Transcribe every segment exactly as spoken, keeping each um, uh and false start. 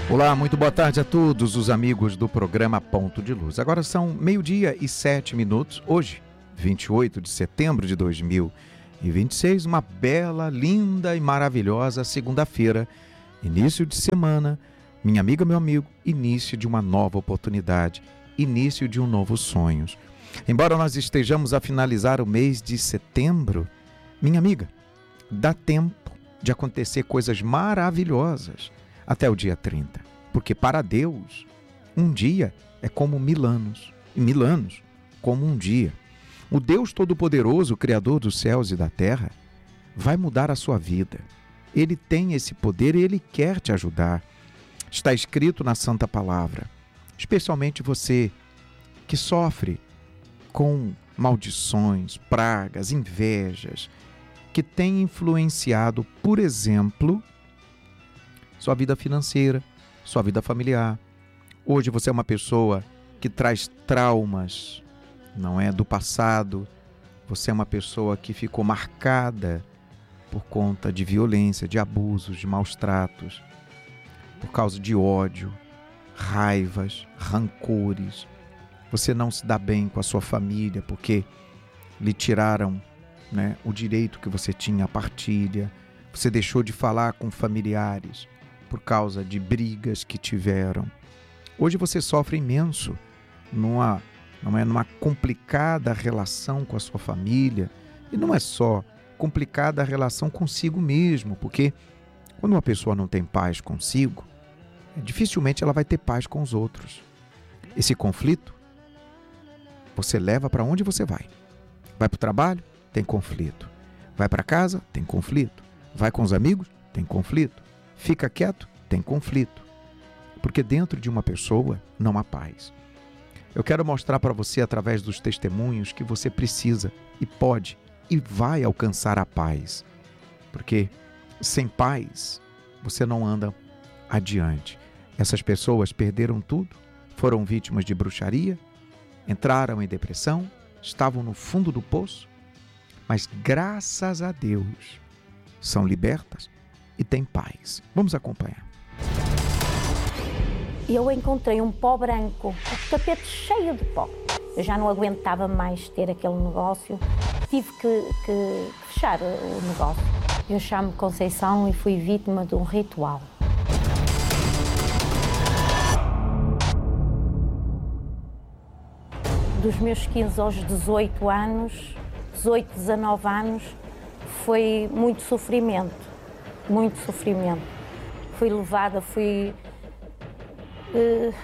Olá, muito boa tarde a todos os amigos do programa Ponto de Luz. Agora são meio-dia e sete minutos. Hoje, vinte e oito de setembro de dois mil e vinte e seis, uma bela, linda e maravilhosa segunda-feira, início de semana, minha amiga, meu amigo, início de uma nova oportunidade, início de um novo sonho. Embora nós estejamos a finalizar o mês de setembro, minha amiga, dá tempo de acontecer coisas maravilhosas até o dia trinta, porque para Deus, um dia é como mil anos, e mil anos como um dia. O Deus Todo-Poderoso, Criador dos céus e da terra, vai mudar a sua vida. Ele tem esse poder e Ele quer te ajudar. Está escrito na Santa Palavra, especialmente você que sofre com maldições, pragas, invejas, que tem influenciado, por exemplo, sua vida financeira, sua vida familiar. Hoje você é uma pessoa que traz traumas, não é, do passado. Você é uma pessoa que ficou marcada por conta de violência, de abusos, de maus tratos, por causa de ódio, raivas, rancores. Você não se dá bem com a sua família porque lhe tiraram, né, o direito que você tinha à partilha. Você deixou de falar com familiares por causa de brigas que tiveram. Hoje você sofre imenso numa, não é, numa complicada relação com a sua família. E não é só complicada a relação consigo mesmo, porque quando uma pessoa não tem paz consigo, dificilmente ela vai ter paz com os outros. Esse conflito você leva para onde você vai. Vai para o trabalho? Tem conflito. Vai para casa? Tem conflito. Vai com os amigos? Tem conflito. Fica quieto? Tem conflito. Porque dentro de uma pessoa não há paz. Eu quero mostrar para você, através dos testemunhos, que você precisa e pode e vai alcançar a paz. Porque sem paz, você não anda adiante. Essas pessoas perderam tudo, foram vítimas de bruxaria, entraram em depressão, estavam no fundo do poço, mas graças a Deus são libertas e têm paz. Vamos acompanhar. Eu encontrei um pó branco, um tapete cheio de pó. Eu já não aguentava mais ter aquele negócio, tive que, que fechar o negócio. Eu chamo-me Conceição e fui vítima de um ritual. Dos meus quinze aos dezoito anos, dezoito, dezanove anos, foi muito sofrimento, muito sofrimento. Fui levada, fui... Uh,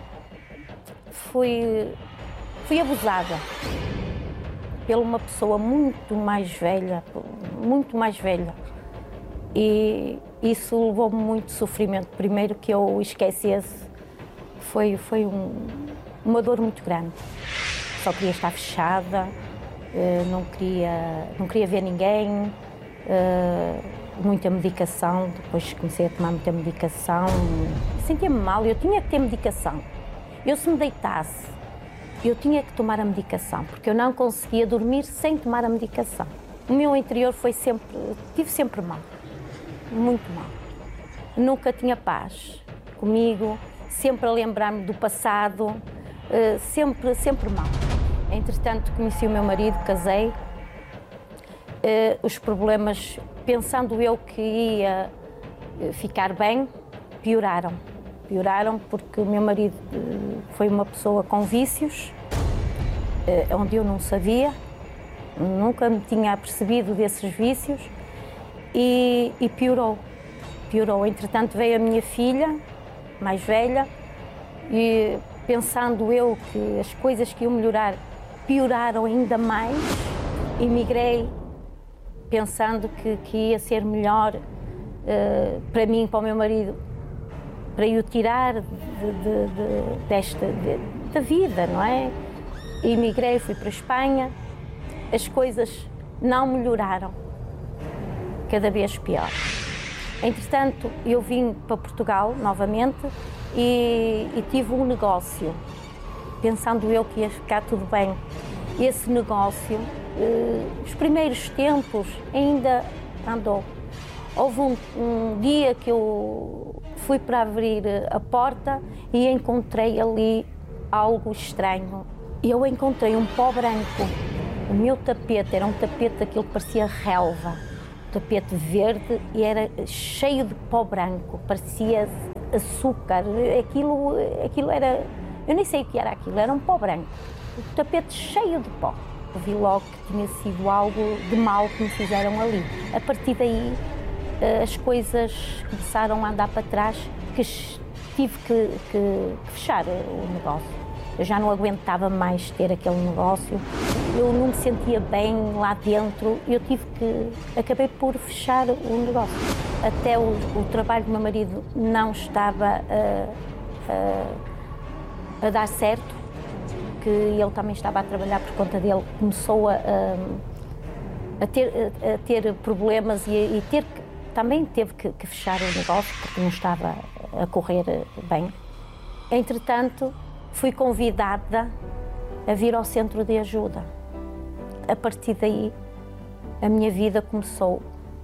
fui, fui abusada por uma pessoa muito mais velha, muito mais velha. E isso levou-me muito sofrimento. Primeiro que eu esquecesse, foi, foi um, uma dor muito grande. Só queria estar fechada, não queria, não queria ver ninguém, muita medicação. Depois comecei a tomar muita medicação, sentia-me mal, eu tinha que ter medicação. Eu, se me deitasse, eu tinha que tomar a medicação, porque eu não conseguia dormir sem tomar a medicação. O meu interior foi sempre, tive sempre mal, muito mal. Nunca tinha paz comigo, sempre a lembrar-me do passado, sempre, sempre mal. Entretanto, conheci o meu marido, casei. Uh, os problemas, pensando eu que ia ficar bem, pioraram. Pioraram porque o meu marido uh, foi uma pessoa com vícios, uh, onde eu não sabia, nunca me tinha apercebido desses vícios e, e piorou. Piorou. Entretanto, veio a minha filha, mais velha, e pensando eu que as coisas que iam melhorar pioraram ainda mais, emigrei pensando que, que ia ser melhor uh, para mim, para o meu marido, para eu tirar de, de, de, desta de, da vida, não é? Emigrei, fui para a Espanha, as coisas não melhoraram, cada vez pior. Entretanto, eu vim para Portugal novamente e, e tive um negócio, pensando eu que ia ficar tudo bem. Esse negócio, eh, os primeiros tempos ainda andou. Houve um, um dia que eu fui para abrir a porta e encontrei ali algo estranho. Eu encontrei um pó branco. O meu tapete era um tapete daquilo que parecia relva, um tapete verde, e era cheio de pó branco, parecia açúcar. Aquilo, aquilo era, eu nem sei o que era aquilo, era um pó branco. O tapete cheio de pó. Eu vi logo que tinha sido algo de mal que me fizeram ali. A partir daí, as coisas começaram a andar para trás, que tive que, que, que fechar o negócio. Eu já não aguentava mais ter aquele negócio, eu não me sentia bem lá dentro, eu tive que, acabei por fechar o negócio. Até o, o trabalho do meu marido não estava a, a, a dar certo, que ele também estava a trabalhar por conta dele, começou a, a, a, ter, a, a ter problemas e, e ter que, também teve que, que fechar o negócio porque não estava a correr bem. Entretanto, fui convidada a vir ao centro de ajuda. A partir daí, a minha vida começou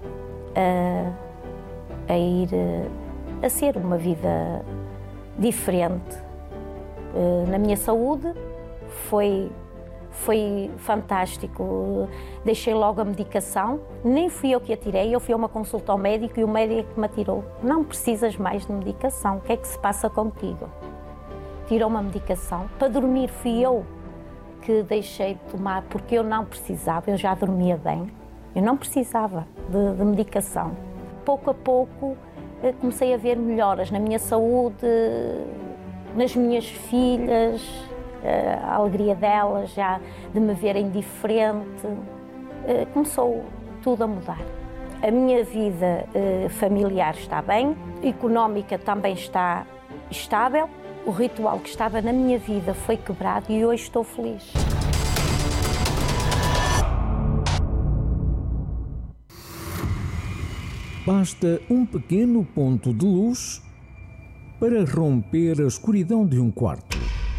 a, a ir, a ser uma vida diferente. Na minha saúde foi, foi fantástico. Deixei logo a medicação, nem fui eu que a tirei, eu fui a uma consulta ao médico e o médico que me atirou. Não precisas mais de medicação, o que é que se passa contigo? Tirou uma medicação. Para dormir fui eu que deixei de tomar, porque eu não precisava, eu já dormia bem, eu não precisava de, de medicação. Pouco a pouco comecei a ver melhoras na minha saúde, nas minhas filhas, a alegria delas já de me verem diferente. Começou tudo a mudar. A minha vida familiar está bem, económica também está estável. O ritual que estava na minha vida foi quebrado e hoje estou feliz. Basta um pequeno ponto de luz para romper a escuridão de um quarto.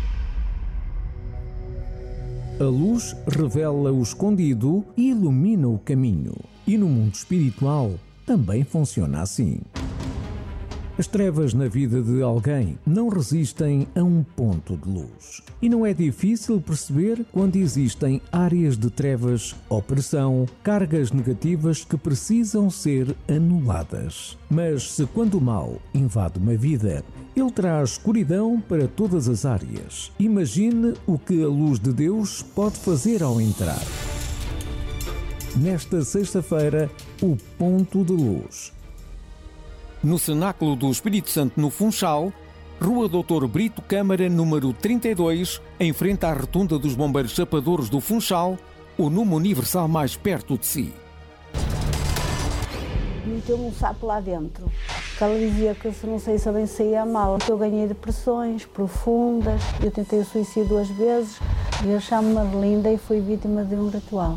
A luz revela o escondido e ilumina o caminho. E no mundo espiritual também funciona assim. As trevas na vida de alguém não resistem a um ponto de luz. E não é difícil perceber quando existem áreas de trevas, opressão, cargas negativas que precisam ser anuladas. Mas se quando o mal invade uma vida, ele traz escuridão para todas as áreas. Imagine o que a luz de Deus pode fazer ao entrar. Nesta sexta-feira, o ponto de luz. No Cenáculo do Espírito Santo, no Funchal, Rua doutor Brito Câmara, número trinta e dois, em frente à Rotunda dos Bombeiros Chapadores do Funchal, o número universal mais perto de si. Meteu-me um sapo lá dentro, que ela dizia que se não sei se bem saía mal. Eu ganhei depressões profundas, eu tentei o suicídio duas vezes, e eu chamo-me Adelinda e fui vítima de um ritual.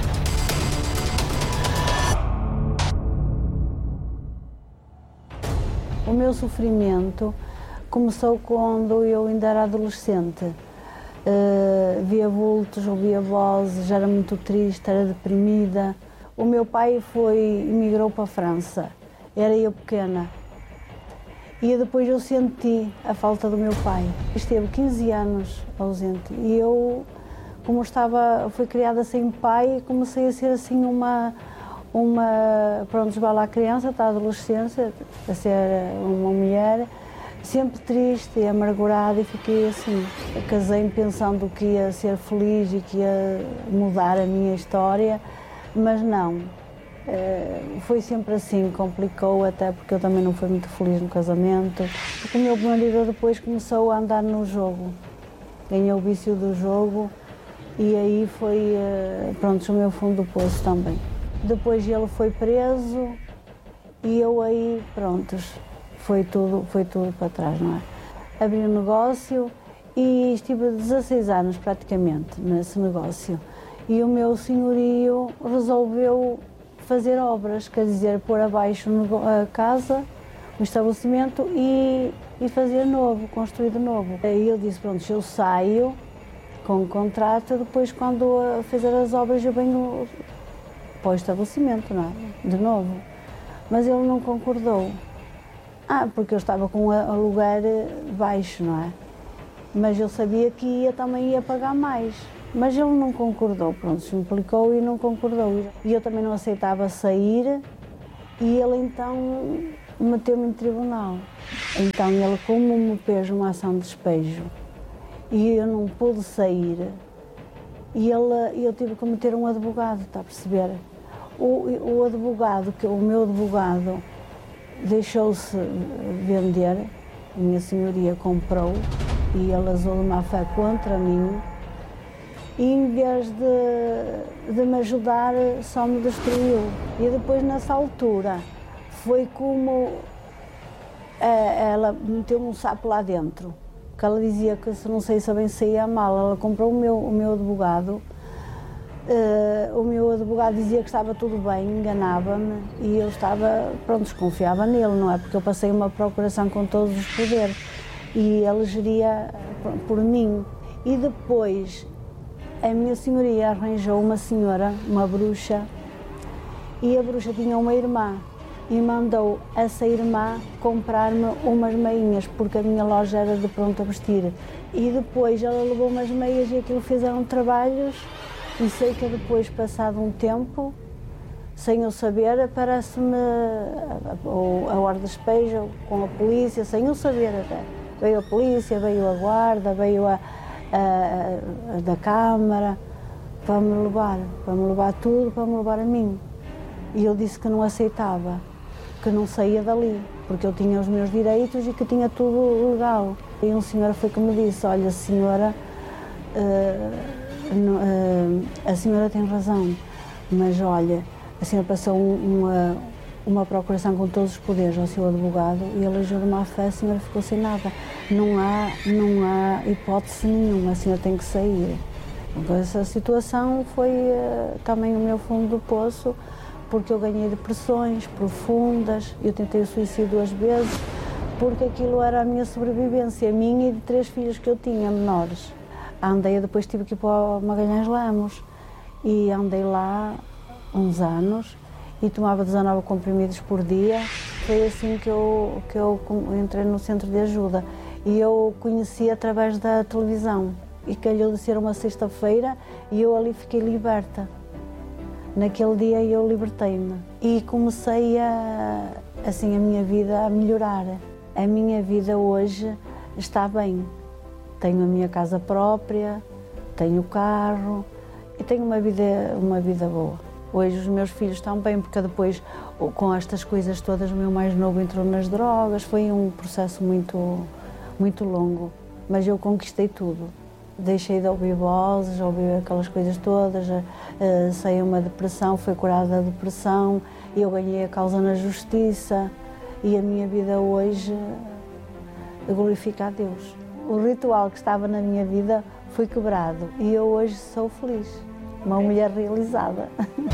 O meu sofrimento começou quando eu ainda era adolescente. Uh, via vultos, ouvia vozes, era muito triste, era deprimida. O meu pai foi, emigrou para a França, era eu pequena. E depois eu senti a falta do meu pai. Esteve quinze anos ausente e eu, como estava, fui criada sem pai, comecei a ser assim uma... Uma, pronto, vai lá a criança, está a adolescência, a ser uma mulher, sempre triste e amargurada, e fiquei assim. Casei-me pensando que ia ser feliz e que ia mudar a minha história, mas não. Foi sempre assim, complicou, até porque eu também não fui muito feliz no casamento. Porque o meu marido depois começou a andar no jogo, ganhou o vício do jogo, e aí foi, pronto, o meu fundo do poço também. Depois ele foi preso e eu aí, prontos, foi tudo, foi tudo para trás, não é? Abri um negócio e estive dezasseis anos praticamente nesse negócio. E o meu senhorio resolveu fazer obras, quer dizer, pôr abaixo a casa, o estabelecimento e, e fazer novo, construir de novo. E ele disse, pronto, eu saio com o contrato, depois quando fizer as obras eu venho para o estabelecimento, não é? De novo. Mas ele não concordou. Ah, porque eu estava com um aluguer baixo, não é? Mas eu sabia que ia, também ia pagar mais. Mas ele não concordou, pronto, se implicou e não concordou. E eu também não aceitava sair e ele então meteu-me em tribunal. Então ele, como me fez uma ação de despejo e eu não pude sair, e ele, eu tive que meter um advogado, está a perceber? O, o advogado, que o meu advogado, deixou-se vender, a minha senhoria comprou e ele usou de má fé contra mim. E em vez de, de me ajudar, só me destruiu. E depois, nessa altura, foi como é, ela meteu um sapo lá dentro, que ela dizia que, se não sei se bem saía mal, ela comprou o meu, o meu advogado, uh, o meu advogado dizia que estava tudo bem, enganava-me, e eu estava, pronto, desconfiava nele, não é? Porque eu passei uma procuração com todos os poderes, e ele geria por mim. E depois, a minha senhoria arranjou uma senhora, uma bruxa, e a bruxa tinha uma irmã e mandou essa irmã comprar-me umas meinhas, porque a minha loja era de pronto a vestir. E depois ela levou umas meias e aquilo fizeram trabalhos, e sei que depois, passado um tempo, sem eu saber, aparece-me a, a, a hora de despejo com a polícia, sem eu saber até. Veio a polícia, veio a guarda, veio a A, a, da Câmara, para me levar, para me levar tudo, para me levar a mim. E eu disse que não aceitava, que não saía dali, porque eu tinha os meus direitos e que tinha tudo legal. E um senhor foi que me disse, olha, senhora, uh, uh, a senhora tem razão, mas olha, a senhora passou uma, uma procuração com todos os poderes ao seu advogado e ele agiu de má fé, a senhora ficou sem nada. Não há, não há hipótese nenhuma, a senhora tem que sair. Então, essa situação foi uh, também o meu fundo do poço, porque eu ganhei depressões profundas, eu tentei o suicídio duas vezes, porque aquilo era a minha sobrevivência, a minha e de três filhos que eu tinha, menores. Andei, depois tive que ir para o Magalhães Lemos, e andei lá uns anos, e tomava dezanove comprimidos por dia. Foi assim que eu, que eu entrei no centro de ajuda. E eu conheci através da televisão. E calhou de ser uma sexta-feira e eu ali fiquei liberta. Naquele dia eu libertei-me. E comecei a, assim, a minha vida a melhorar. A minha vida hoje está bem. Tenho a minha casa própria, tenho carro e tenho uma vida, uma vida boa. Hoje os meus filhos estão bem, porque depois, com estas coisas todas, o meu mais novo entrou nas drogas. Foi um processo muito, muito longo, mas eu conquistei tudo. Deixei de ouvir vozes, ouvir aquelas coisas todas, uh, saí uma depressão, fui curada da depressão, eu ganhei a causa na justiça e a minha vida hoje glorifica a Deus. O ritual que estava na minha vida foi quebrado e eu hoje sou feliz, uma mulher realizada.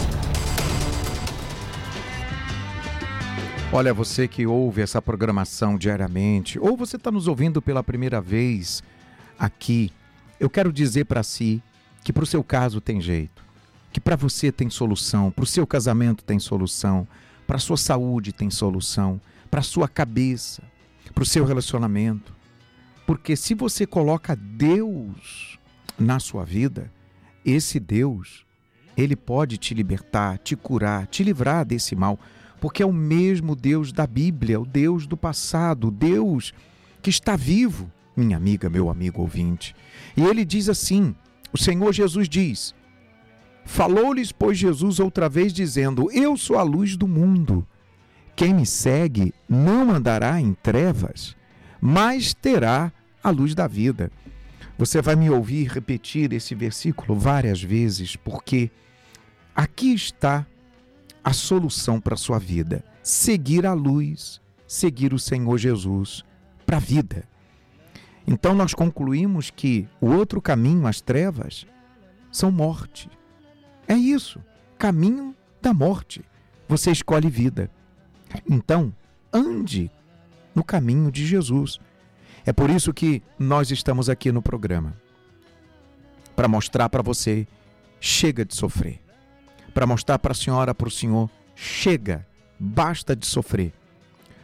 Olha, você que ouve essa programação diariamente, ou você está nos ouvindo pela primeira vez aqui, eu quero dizer para si que para o seu caso tem jeito, que para você tem solução, para o seu casamento tem solução, para a sua saúde tem solução, para a sua cabeça, para o seu relacionamento. Porque se você coloca Deus na sua vida, esse Deus, Ele pode te libertar, te curar, te livrar desse mal, porque é o mesmo Deus da Bíblia, o Deus do passado, o Deus que está vivo, minha amiga, meu amigo ouvinte. E Ele diz assim, o Senhor Jesus diz, falou-lhes, pois, Jesus outra vez, dizendo, eu sou a luz do mundo. Quem me segue não andará em trevas, mas terá a luz da vida. Você vai me ouvir repetir esse versículo várias vezes, porque aqui está a solução para a sua vida. Seguir a luz, seguir o Senhor Jesus para a vida. Então nós concluímos que o outro caminho, as trevas, são morte. É isso, caminho da morte. Você escolhe vida. Então, ande no caminho de Jesus. É por isso que nós estamos aqui no programa. Para mostrar para você, chega de sofrer. Para mostrar para a senhora, para o senhor, chega, basta de sofrer.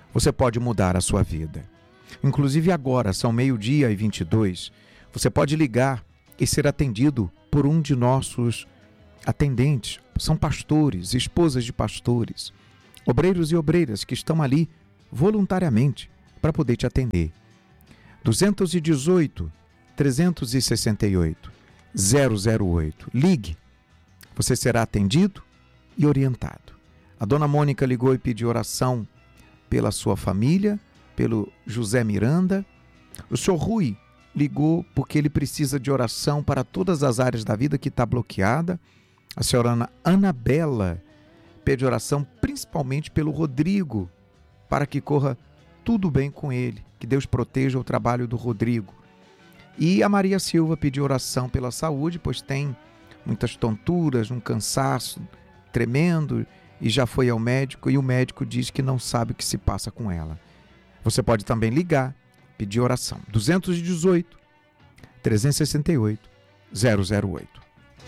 você pode mudar a sua vida. Inclusive agora, são meio-dia e vinte e dois, você pode ligar e ser atendido por um de nossos atendentes. São pastores, esposas de pastores, obreiros e obreiras que estão ali voluntariamente para poder te atender. dois um oito, três seis oito, zero zero oito. Ligue, você será atendido e orientado. A dona Mônica ligou e pediu oração pela sua família, pelo José Miranda. O senhor Rui ligou porque ele precisa de oração para todas as áreas da vida que está bloqueada. A senhora Anabela pede oração principalmente pelo Rodrigo, para que corra tudo bem com ele, que Deus proteja o trabalho do Rodrigo. E a Maria Silva pediu oração pela saúde, pois tem muitas tonturas, um cansaço tremendo, e já foi ao médico, e o médico diz que não sabe o que se passa com ela. Você pode também ligar, pedir oração. dois um oito, três seis oito, zero zero oito.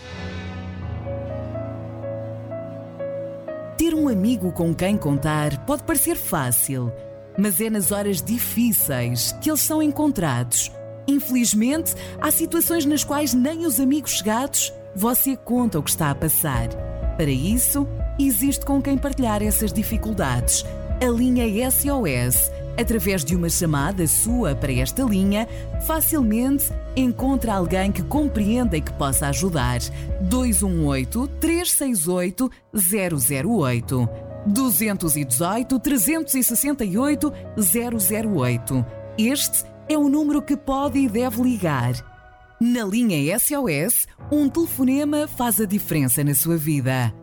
Ter um amigo com quem contar pode parecer fácil, mas é nas horas difíceis que eles são encontrados. Infelizmente, há situações nas quais nem os amigos chegados você conta o que está a passar. Para isso, existe com quem partilhar essas dificuldades. A linha S O S, através de uma chamada sua para esta linha, facilmente encontra alguém que compreenda e que possa ajudar. dois um oito, três seis oito, zero zero oito. dois um oito, três seis oito, zero zero oito. Este é o número que pode e deve ligar. Na linha S O S, um telefonema faz a diferença na sua vida.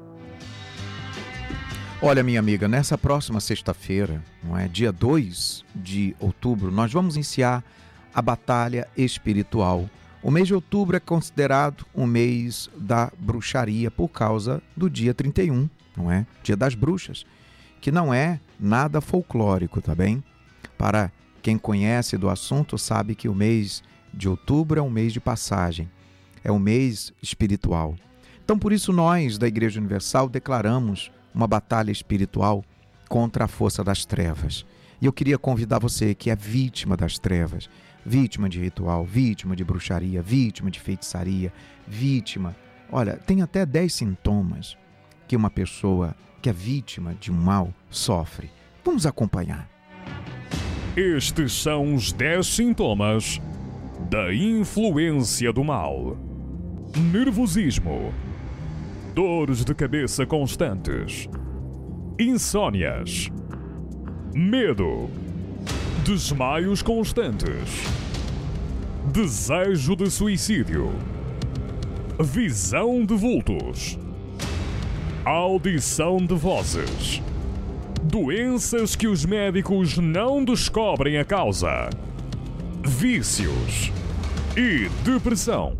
Olha, minha amiga, nessa próxima sexta-feira, não é, dia dois de outubro, nós vamos iniciar a batalha espiritual. O mês de outubro é considerado um mês da bruxaria por causa do dia trinta e um, não é? Dia das bruxas, que não é nada folclórico, tá bem? Para quem conhece do assunto sabe que o mês de outubro é um mês de passagem, é um mês espiritual. Então, por isso nós da Igreja Universal declaramos uma batalha espiritual contra a força das trevas. E eu queria convidar você que é vítima das trevas, vítima de ritual, vítima de bruxaria, vítima de feitiçaria, vítima... Olha, tem até dez sintomas que uma pessoa que é vítima de um mal sofre. Vamos acompanhar. Estes são os dez sintomas da influência do mal: nervosismo, dores de cabeça constantes, insônias, medo, desmaios constantes, desejo de suicídio, visão de vultos, audição de vozes, doenças que os médicos não descobrem a causa, vícios e depressão.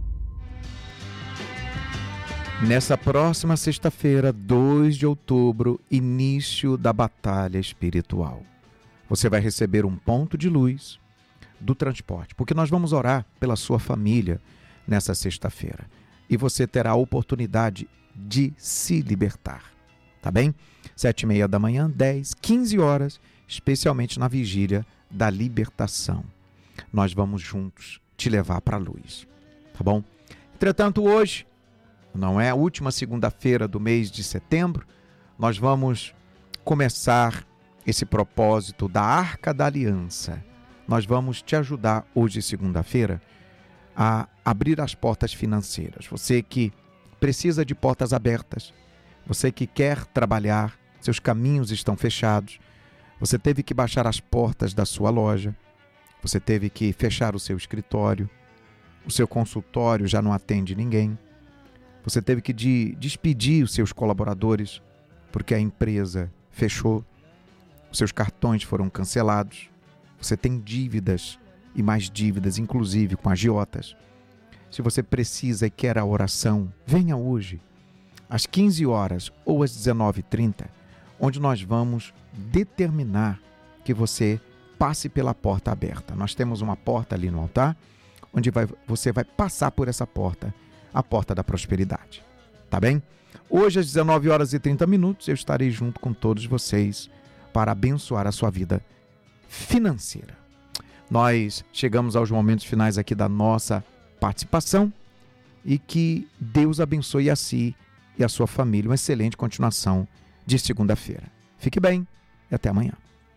Nessa próxima sexta-feira, dois de outubro, início da batalha espiritual. Você vai receber um ponto de luz do transporte, porque nós vamos orar pela sua família nessa sexta-feira. E você terá a oportunidade de se libertar, tá bem? Sete e meia da manhã, dez, quinze horas, especialmente na vigília da libertação. Nós vamos juntos te levar para a luz, tá bom? Entretanto, hoje, não é a última segunda-feira do mês de setembro, nós vamos começar esse propósito da Arca da Aliança. Nós vamos te ajudar hoje, segunda-feira, a abrir as portas financeiras. Você que precisa de portas abertas, você que quer trabalhar, seus caminhos estão fechados, você teve que baixar as portas da sua loja, você teve que fechar o seu escritório, o seu consultório já não atende ninguém, você teve que de, despedir os seus colaboradores porque a empresa fechou, os seus cartões foram cancelados, você tem dívidas e mais dívidas, inclusive com agiotas. Se você precisa e quer a oração, venha hoje, às quinze horas ou às dezenove e trinta, onde nós vamos determinar que você passe pela porta aberta. Nós temos uma porta ali no altar, onde vai, você vai passar por essa porta, a porta da prosperidade. Tá bem? Hoje, às dezenove horas e trinta minutos, eu estarei junto com todos vocês, para abençoar a sua vida financeira. Nós chegamos aos momentos finais aqui da nossa participação e que Deus abençoe a si e a sua família. Uma excelente continuação de segunda-feira. Fique bem e até amanhã.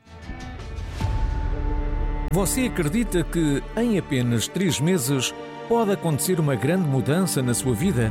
Você acredita que em apenas três meses pode acontecer uma grande mudança na sua vida?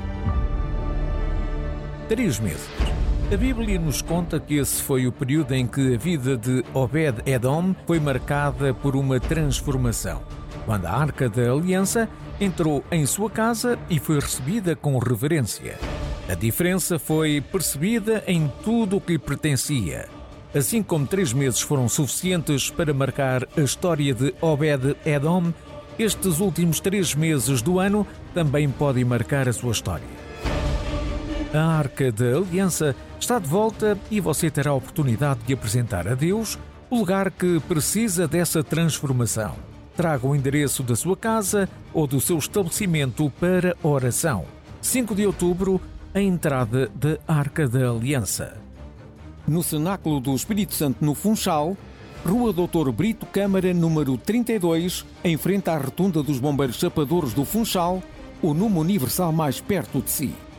Três meses. A Bíblia nos conta que esse foi o período em que a vida de Obed-Edom foi marcada por uma transformação, quando a Arca da Aliança entrou em sua casa e foi recebida com reverência. A diferença foi percebida em tudo o que lhe pertencia. Assim como três meses foram suficientes para marcar a história de Obed-Edom, estes últimos três meses do ano também podem marcar a sua história. A Arca da Aliança está de volta e você terá a oportunidade de apresentar a Deus o lugar que precisa dessa transformação. Traga o endereço da sua casa ou do seu estabelecimento para oração. cinco de outubro, a entrada da Arca da Aliança. No Cenáculo do Espírito Santo, no Funchal, Rua doutor Brito Câmara, número trinta e dois, em frente à rotunda dos Bombeiros Chapadores do Funchal, o número universal mais perto de si.